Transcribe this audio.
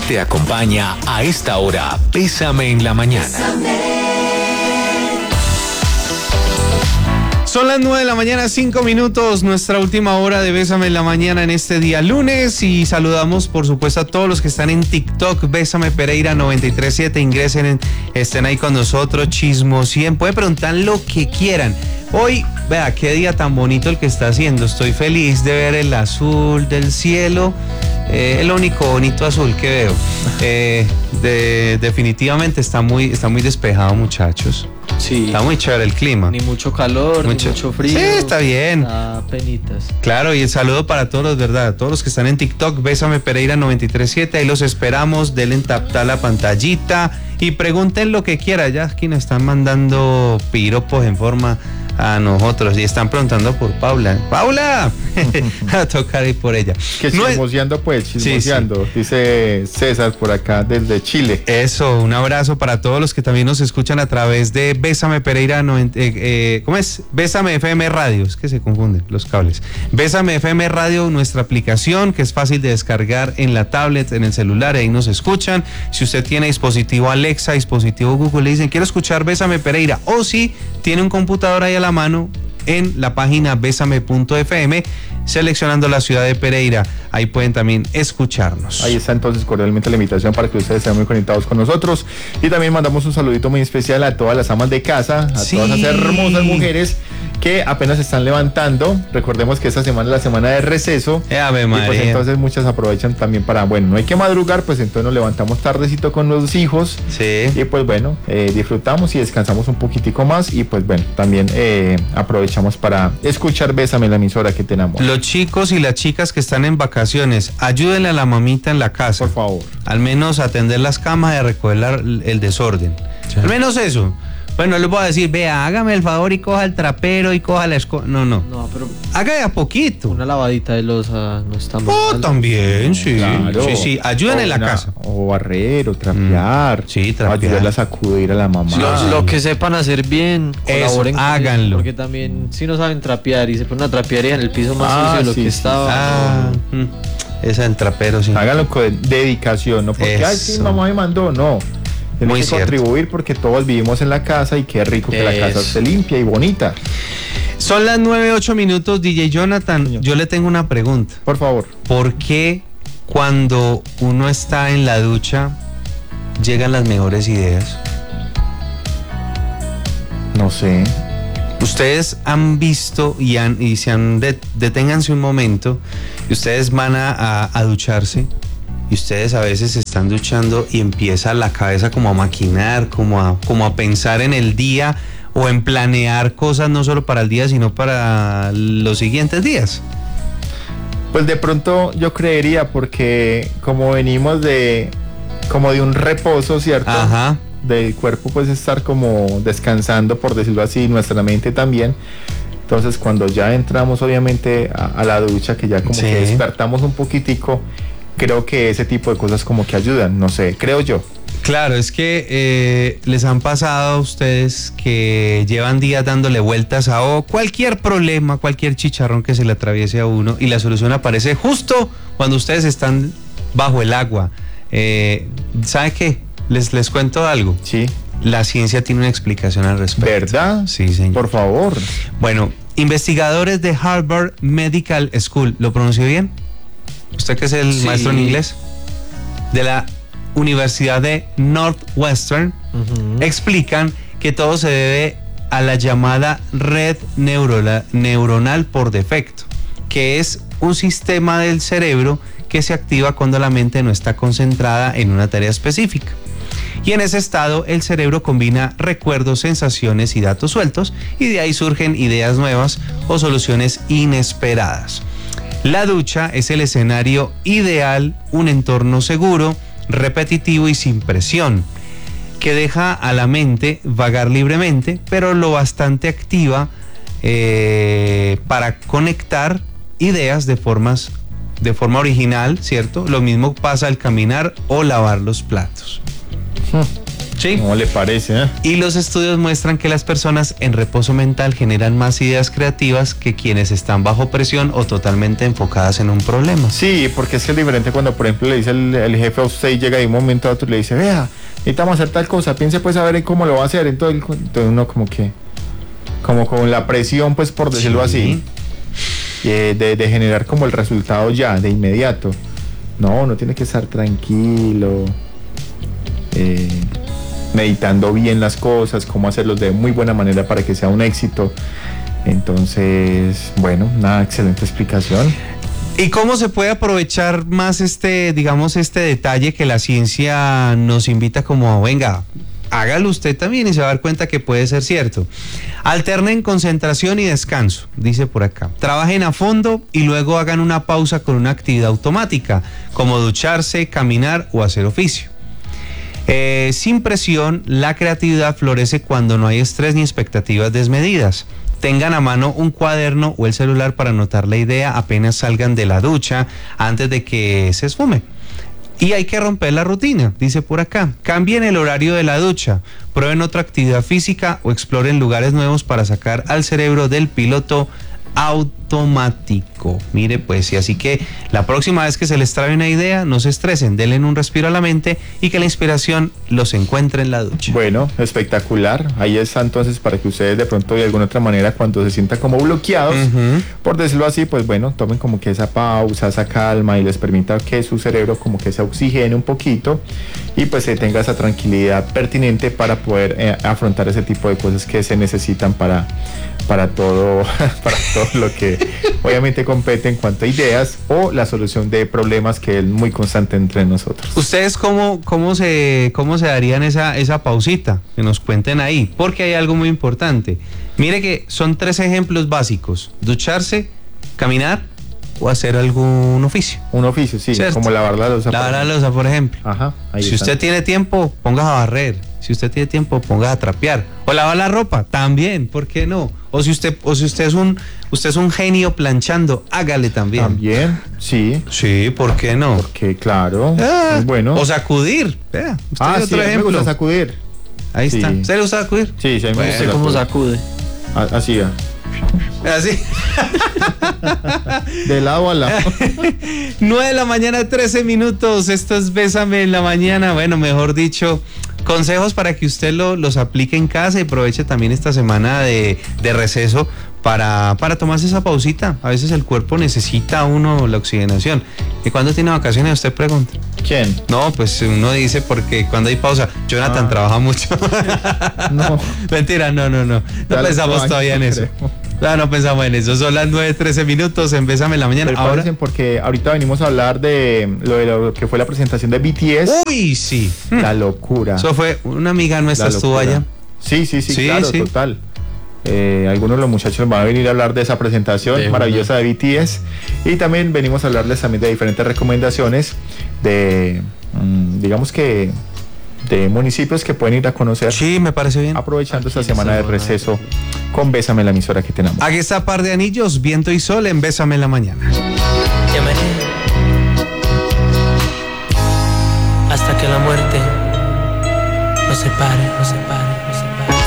Te acompaña a esta hora Bésame en la Mañana. Son las 9 de la mañana, 5 minutos, nuestra última hora de Bésame en la Mañana en este día lunes, y saludamos por supuesto a todos los que están en TikTok, Bésame Pereira 937, ingresen, estén ahí con nosotros, chismosien, pueden preguntar lo que quieran. Hoy, vea, qué día tan bonito el que está haciendo, estoy feliz de ver el azul del cielo, el único bonito azul que veo. Definitivamente está muy despejado, muchachos. Sí. Está muy chévere el clima. Ni mucho calor, ni mucho frío. Sí, está bien. Penitas. Claro, y el saludo para todos, ¿verdad? Todos los que están en TikTok, Bésame Pereira 937, ahí los esperamos, denle tap a la pantallita y pregunten lo que quieran. Ya aquí nos están mandando piropos en forma a nosotros y están preguntando por Paula. ¡Paula! A tocar ahí por ella. Que chismoseando, pues, chismoseando. Sí. Dice César por acá desde Chile. Eso, un abrazo para todos los que también nos escuchan a través de Bésame Pereira, ¿cómo es? Bésame FM Radio, es que se confunden los cables. Bésame FM Radio, nuestra aplicación que es fácil de descargar en la tablet, en el celular, ahí nos escuchan. Si usted tiene dispositivo Alexa, dispositivo Google, le dicen quiero escuchar Bésame Pereira, o si tiene un computador ahí a la mano, en la página besame.fm, seleccionando la ciudad de Pereira, ahí pueden también escucharnos. Ahí está entonces cordialmente la invitación para que ustedes estén muy conectados con nosotros, y también mandamos un saludito muy especial a todas las amas de casa, a todas las hermosas mujeres que apenas se están levantando. Recordemos que esta semana es la semana de receso, Ave María. Y pues entonces muchas aprovechan también para, bueno, no hay que madrugar, pues entonces nos levantamos tardecito con los hijos, sí. Y pues bueno, disfrutamos y descansamos un poquitico más, y pues bueno, también aprovechamos para escuchar Bésame, la emisora que tenemos. Los chicos y las chicas que están en vacaciones, ayúdenle a la mamita en la casa, por favor, al menos atender las camas y recoger el desorden, sí. Al menos eso. Bueno, les voy a decir, vea, hágame el favor y coja el trapero y coja la escoba. No, pero haga de a poquito. Una lavadita de losa no está mal. Oh, también, sí. Claro. Sí, ayuden en la casa. O barrer, o trapear. Sí, trapear. Ayudarla a sacudir a la mamá. Lo que sepan hacer bien, colaboren. Eso, háganlo. Porque también, si no saben trapear y se ponen a trapear en el piso más sucio de lo que estaba. Ese es el trapero, sí. Háganlo con dedicación, no porque, ay, sí, mamá me mandó, no. Tienen que contribuir porque todos vivimos en la casa, y qué rico que la casa esté limpia y bonita. Son las 9:08 minutos, DJ Jonathan. Yo le tengo una pregunta. Por favor. ¿Por qué cuando uno está en la ducha llegan las mejores ideas? No sé. Ustedes han visto y se han deténganse un momento, y ustedes van a ducharse. Y ustedes a veces se están duchando y empieza la cabeza como a maquinar, como a pensar en el día, o en planear cosas no solo para el día, sino para los siguientes días. Pues de pronto yo creería, porque como venimos de un reposo, ¿cierto? Ajá. Del cuerpo, pues estar como descansando, por decirlo así, nuestra mente también. Entonces cuando ya entramos obviamente a la ducha, que ya como que despertamos un poquitico, creo que ese tipo de cosas como que ayudan, no sé, creo yo. Claro, es que les han pasado a ustedes que llevan días dándole vueltas a cualquier problema, cualquier chicharrón que se le atraviese a uno, y la solución aparece justo cuando ustedes están bajo el agua. ¿Sabe qué? Les cuento algo. Sí. La ciencia tiene una explicación al respecto. ¿Verdad? Sí, señor. Por favor. Bueno, investigadores de Harvard Medical School, ¿lo pronunció bien? ¿Usted que es el maestro en inglés? De la Universidad de Northwestern, explican que todo se debe a la llamada red neuronal por defecto, que es un sistema del cerebro que se activa cuando la mente no está concentrada en una tarea específica. Y en ese estado el cerebro combina recuerdos, sensaciones y datos sueltos, y de ahí surgen ideas nuevas o soluciones inesperadas. La ducha es el escenario ideal, un entorno seguro, repetitivo y sin presión, que deja a la mente vagar libremente, pero lo bastante activa para conectar ideas de forma original, ¿cierto? Lo mismo pasa al caminar o lavar los platos. Sí. ¿Cómo le parece? Y los estudios muestran que las personas en reposo mental generan más ideas creativas que quienes están bajo presión o totalmente enfocadas en un problema. Sí, porque es que es diferente cuando, por ejemplo, le dice el jefe a usted y llega de un momento a otro y le dice, vea, necesitamos hacer tal cosa, piense pues a ver en cómo lo va a hacer. Entonces uno como con la presión, pues por decirlo así, de generar como el resultado ya, de inmediato. No, uno tiene que estar tranquilo, meditando bien las cosas, cómo hacerlos de muy buena manera para que sea un éxito. Entonces, bueno, una excelente explicación. ¿Y cómo se puede aprovechar más digamos, este detalle que la ciencia nos invita como, venga, hágalo usted también y se va a dar cuenta que puede ser cierto? Alternen concentración y descanso, dice por acá. Trabajen a fondo y luego hagan una pausa con una actividad automática, como ducharse, caminar o hacer oficio. Sin presión, la creatividad florece cuando no hay estrés ni expectativas desmedidas. Tengan a mano un cuaderno o el celular para anotar la idea apenas salgan de la ducha antes de que se esfume. Y hay que romper la rutina, dice por acá. Cambien el horario de la ducha, prueben otra actividad física o exploren lugares nuevos para sacar al cerebro del piloto automático. Mire pues, y así que la próxima vez que se les trae una idea, no se estresen, denle un respiro a la mente y que la inspiración los encuentre en la ducha. Bueno, espectacular. Ahí está entonces para que ustedes de pronto de alguna otra manera cuando se sientan como bloqueados, por decirlo así, pues bueno, tomen como que esa pausa, esa calma y les permita que su cerebro como que se oxigene un poquito y pues se tenga esa tranquilidad pertinente para poder afrontar ese tipo de cosas que se necesitan para todo lo que obviamente compete en cuanto a ideas o la solución de problemas que es muy constante entre nosotros. ¿Ustedes cómo se darían esa pausita? Que nos cuenten ahí, porque hay algo muy importante. Mire que son 3 ejemplos básicos: ducharse, caminar o hacer algún oficio. Un oficio, sí, ¿cierto? Como lavar la loza. Lavar la loza, por ejemplo. Ajá, ahí si usted tiene tiempo, póngase a barrer. Si usted tiene tiempo, póngase a trapear. O lavar la ropa, también, ¿por qué no? O si usted es un genio planchando, hágale también. También, sí. Sí, ¿por qué no? Porque claro, muy bueno. O sacudir. Vea, usted sí, me gusta sacudir. Ahí está. ¿Usted le gusta sacudir? Sí, sí, me gusta. ¿Cómo sacude? Así ya. Así. De lado a lado. 9 de la mañana, 13 minutos. Esto es Bésame en la mañana. Bueno, mejor dicho, consejos para que usted los aplique en casa y aproveche también esta semana de receso para tomarse esa pausita. A veces el cuerpo necesita la oxigenación. ¿Y cuándo tiene vacaciones? Usted pregunta. ¿Quién? No, pues uno dice porque cuando hay pausa, Jonathan trabaja mucho. No. Mentira, no. No pensamos todavía en eso. No pensamos en eso. Son las 9:13 minutos en Bésame en la mañana. Ahora, porque ahorita venimos a hablar de lo que fue la presentación de BTS. Uy, sí. La locura. Eso fue una amiga nuestra estuvo allá. Sí, claro, sí. Total. Algunos de los muchachos van a venir a hablar de esa presentación maravillosa de BTS y también venimos a hablarles también de diferentes recomendaciones de digamos que de municipios que pueden ir a conocer. Sí, me parece bien. Aprovechando esta semana de receso con Bésame, la emisora que tenemos. Aquí está Par de Anillos, Viento y Sol en Bésame en la mañana. Llamaré hasta que la muerte nos separe.